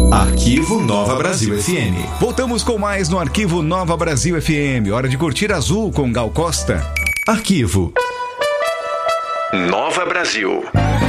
Arquivo Nova Brasil FM. Voltamos com mais no Arquivo Nova Brasil FM. Hora de curtir Azul com Gal Costa. Arquivo Nova Brasil.